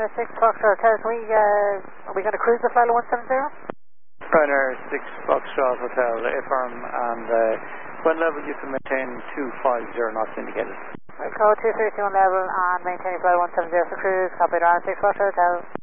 6 Foxtrot Hotel, are we going to cruise the flight 170? Ryanair 6 Foxtrot Hotel, affirm, and what level you can maintain 250 knots indicated. We'll call 2321 level and maintain flight 170 for cruise, copy Ryanair 6 Foxtrot Hotel.